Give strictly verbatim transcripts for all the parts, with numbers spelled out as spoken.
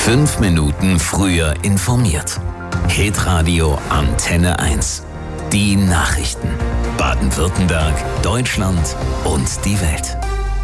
Fünf Minuten früher informiert. Hitradio Antenne eins. Die Nachrichten. Baden-Württemberg, Deutschland und die Welt.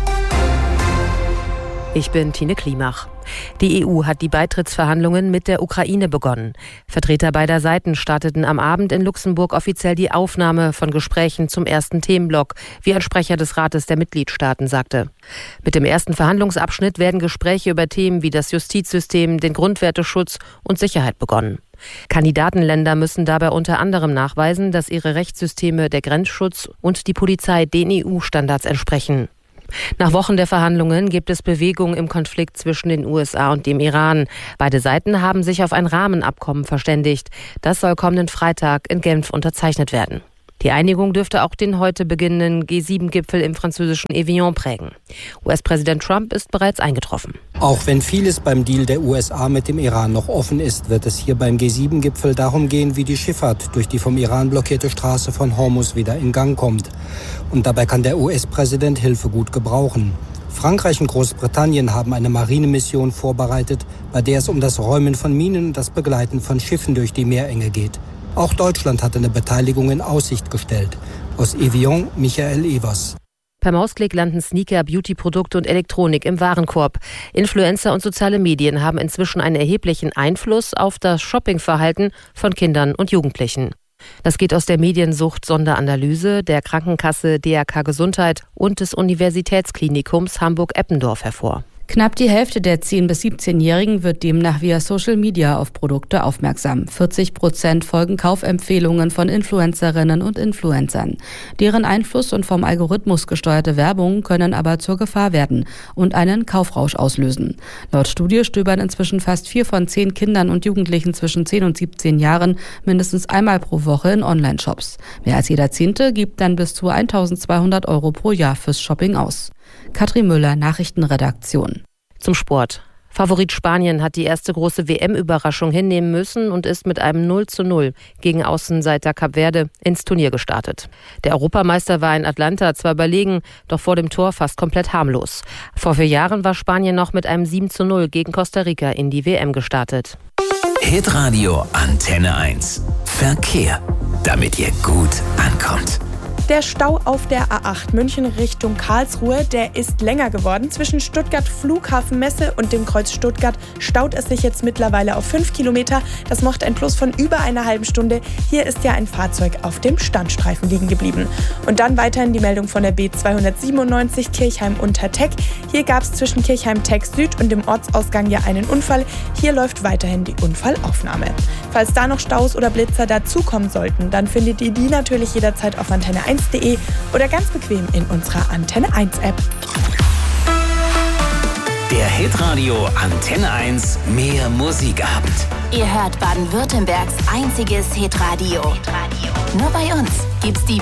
Ich bin Tine Klimach. Die E U hat die Beitrittsverhandlungen mit der Ukraine begonnen. Vertreter beider Seiten starteten am Abend in Luxemburg offiziell die Aufnahme von Gesprächen zum ersten Themenblock, wie ein Sprecher des Rates der Mitgliedstaaten sagte. Mit dem ersten Verhandlungsabschnitt werden Gespräche über Themen wie das Justizsystem, den Grundwerteschutz und Sicherheit begonnen. Kandidatenländer müssen dabei unter anderem nachweisen, dass ihre Rechtssysteme der Grenzschutz und die Polizei den E U-Standards entsprechen. Nach Wochen der Verhandlungen gibt es Bewegung im Konflikt zwischen den U S A und dem Iran. Beide Seiten haben sich auf ein Rahmenabkommen verständigt. Das soll kommenden Freitag in Genf unterzeichnet werden. Die Einigung dürfte auch den heute beginnenden G sieben Gipfel im französischen Evian prägen. U S-Präsident Trump ist bereits eingetroffen. Auch wenn vieles beim Deal der U S A mit dem Iran noch offen ist, wird es hier beim G sieben Gipfel darum gehen, wie die Schifffahrt durch die vom Iran blockierte Straße von Hormuz wieder in Gang kommt. Und dabei kann der U S-Präsident Hilfe gut gebrauchen. Frankreich und Großbritannien haben eine Marinemission vorbereitet, bei der es um das Räumen von Minen und das Begleiten von Schiffen durch die Meerenge geht. Auch Deutschland hat eine Beteiligung in Aussicht gestellt. Aus Evian, Michael Evers. Per Mausklick landen Sneaker, Beauty-Produkte und Elektronik im Warenkorb. Influencer und soziale Medien haben inzwischen einen erheblichen Einfluss auf das Shoppingverhalten von Kindern und Jugendlichen. Das geht aus der Mediensucht-Sonderanalyse der Krankenkasse D R K Gesundheit und des Universitätsklinikums Hamburg-Eppendorf hervor. Knapp die Hälfte der zehn- bis siebzehn-Jährigen wird demnach via Social Media auf Produkte aufmerksam. vierzig Prozent folgen Kaufempfehlungen von Influencerinnen und Influencern. Deren Einfluss und vom Algorithmus gesteuerte Werbung können aber zur Gefahr werden und einen Kaufrausch auslösen. Laut Studie stöbern inzwischen fast vier von zehn Kindern und Jugendlichen zwischen zehn und siebzehn Jahren mindestens einmal pro Woche in Online-Shops. Mehr als jeder Zehnte gibt dann bis zu eintausendzweihundert Euro pro Jahr fürs Shopping aus. Katrin Müller, Nachrichtenredaktion. Zum Sport. Favorit Spanien hat die erste große W M-Überraschung hinnehmen müssen und ist mit einem null zu null gegen Außenseiter Kap Verde ins Turnier gestartet. Der Europameister war in Atlanta zwar überlegen, doch vor dem Tor fast komplett harmlos. Vor vier Jahren war Spanien noch mit einem sieben zu null gegen Costa Rica in die W M gestartet. Hitradio Antenne eins. Verkehr, damit ihr gut ankommt. Der Stau auf der A acht München Richtung Karlsruhe, der ist länger geworden. Zwischen Stuttgart Flughafenmesse und dem Kreuz Stuttgart staut es sich jetzt mittlerweile auf fünf Kilometer. Das macht ein Plus von über einer halben Stunde. Hier ist ja ein Fahrzeug auf dem Standstreifen liegen geblieben. Und dann weiterhin die Meldung von der B zweihundertsiebenundneunzig Kirchheim-Unterteck. Hier gab es zwischen Kirchheim-Teck Süd und dem Ortsausgang ja einen Unfall. Hier läuft weiterhin die Unfallaufnahme. Falls da noch Staus oder Blitzer dazukommen sollten, dann findet ihr die natürlich jederzeit auf antenne eins punkt de oder ganz bequem in unserer Antenne eins App. Der Hitradio Antenne eins Mehr Musikabend. Ihr hört Baden-Württembergs einziges Hitradio. Nur bei uns gibt's die